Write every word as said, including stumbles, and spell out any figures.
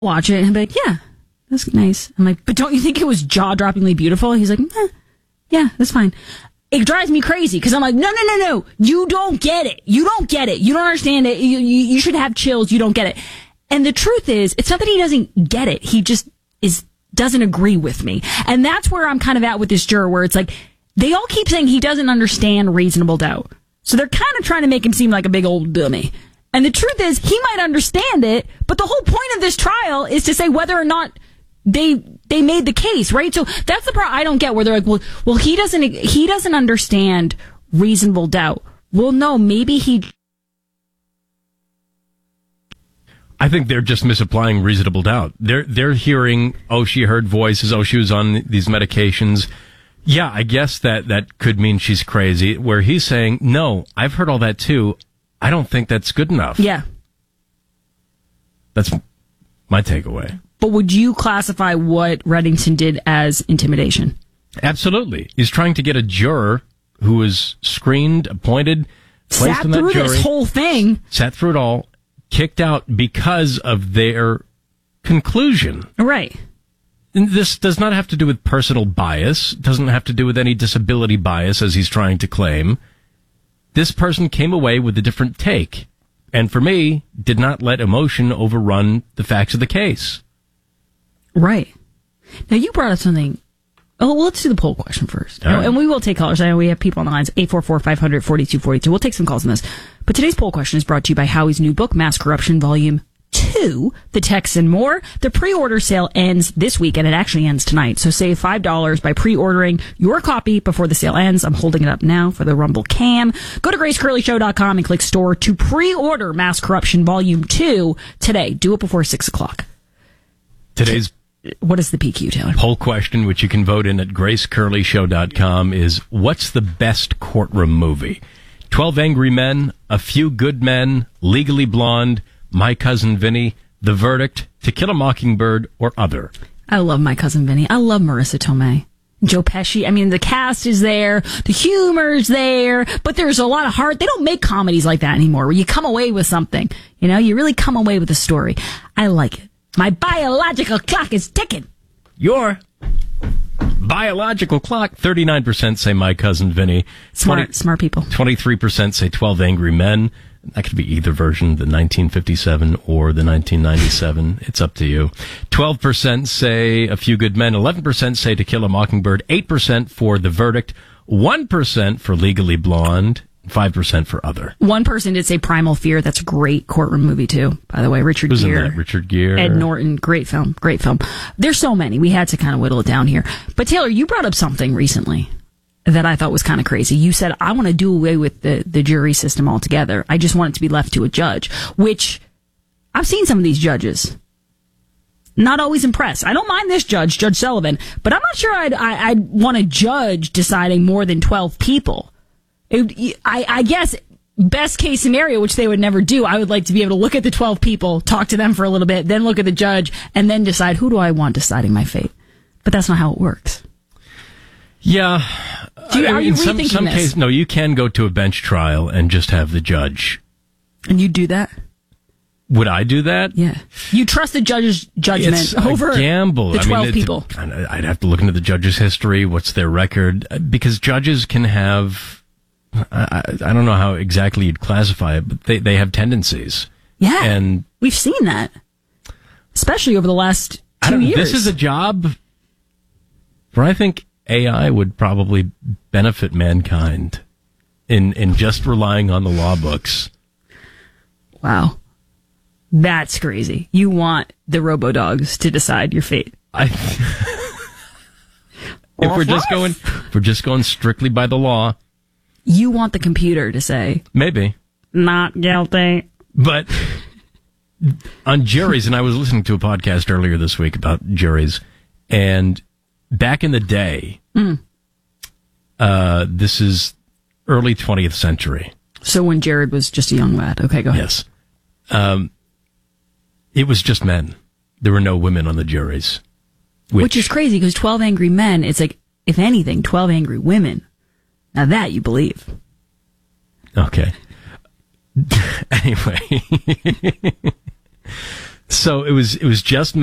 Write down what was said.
watch it and be like, yeah, that's nice. I'm like, but don't you think it was jaw-droppingly beautiful? He's like, eh, yeah, that's fine. It drives me crazy because I'm like, no, no, no, no. You don't get it. You don't get it. You don't understand it. You, you, you should have chills. You don't get it. And the truth is, it's not that he doesn't get it. He just is doesn't agree with me. And that's where I'm kind of at with this juror, where it's like, they all keep saying he doesn't understand reasonable doubt. So they're kind of trying to make him seem like a big old dummy. And the truth is, he might understand it, but the whole point of this trial is to say whether or not they they made the case, right? So that's the part I don't get, where they're like, well, well, he doesn't he doesn't understand reasonable doubt. Well, no, maybe he. I think they're just misapplying reasonable doubt. They're they're hearing, oh, she heard voices, oh, she was on these medications. Yeah, I guess that that could mean she's crazy. Where he's saying, no, I've heard all that too. I don't think that's good enough. Yeah, that's my takeaway. But would you classify what Reddington did as intimidation? Absolutely. He's trying to get a juror who was screened, appointed, placed sat in that through jury, this whole thing, sat through it all, kicked out because of their conclusion. Right. And this does not have to do with personal bias, doesn't have to do with any disability bias, as he's trying to claim. This person came away with a different take, and for me, did not let emotion overrun the facts of the case. Right. Now, you brought up something. Oh, well, let's do the poll question first. Right. And we will take callers. I know we have people on the lines, eight four four, five hundred, forty-two forty-two. We'll take some calls on this. But today's poll question is brought to you by Howie's new book, Mass Corruption, Volume two, The Text and More. The pre-order sale ends this week, and it actually ends tonight. So save five dollars by pre-ordering your copy before the sale ends. I'm holding it up now for the Rumble Cam. Go to grace curley show dot com and click store to pre-order Mass Corruption, Volume two today. Do it before six o'clock. Today's What is the P Q, Taylor? poll question, which you can vote in at grace curley show dot com, is what's the best courtroom movie? twelve Angry Men, A Few Good Men, Legally Blonde, My Cousin Vinny, The Verdict, To Kill a Mockingbird, or other? I love My Cousin Vinny. I love Marissa Tomei. Joe Pesci. I mean, the cast is there, the humor's there, but there's a lot of heart. They don't make comedies like that anymore, where you come away with something. You know, you really come away with a story. I like it. My biological clock is ticking. Your biological clock. thirty-nine percent say My Cousin Vinny. Smart, twenty, smart people. twenty-three percent say twelve Angry Men. That could be either version, the nineteen fifty-seven or the nineteen ninety-seven. It's up to you. twelve percent say A Few Good Men. eleven percent say To Kill a Mockingbird. eight percent for The Verdict. one percent for Legally Blonde. five percent for other. One person did say Primal Fear. That's a great courtroom movie, too, by the way. Richard Who's Gere. in that? Richard Gere. Ed Norton. Great film. Great film. There's so many. We had to kind of whittle it down here. But, Taylor, you brought up something recently that I thought was kind of crazy. You said, I want to do away with the, the jury system altogether. I just want it to be left to a judge, which I've seen some of these judges. Not always impressed. I don't mind this judge, Judge Sullivan, but I'm not sure I'd, I, I'd want a judge deciding more than twelve people. It, I, I guess best case scenario, which they would never do, I would like to be able to look at the twelve people, talk to them for a little bit, then look at the judge, and then decide who do I want deciding my fate. But that's not how it works. Yeah. Do you, I are mean, you in some, rethinking some this? case, no, you can go to a bench trial and just have the judge. And you do that? Would I do that? Yeah. You trust the judge's judgment It's over a gamble. the twelve I mean, it, people. I'd have to look into the judge's history. What's their record? Because judges can have, I, I don't know how exactly you'd classify it, but they, they have tendencies. Yeah. And we've seen that. Especially over the last two I don't, years. This is a job where I think A I would probably benefit mankind in, in just relying on the law books. Wow. That's crazy. You want the robo-dogs to decide your fate. I, if we're just going, if we're just going strictly by the law, you want the computer to say, maybe not guilty. But on juries, and I was listening to a podcast earlier this week about juries, and back in the day, mm. uh, this is early twentieth century. So when Jared was just a young lad. Okay, go ahead. Yes. Um, it was just men. There were no women on the juries. Which, which is crazy, because twelve Angry Men, it's like, if anything, twelve Angry Women. Now that you believe. Okay. Anyway. So it was it was just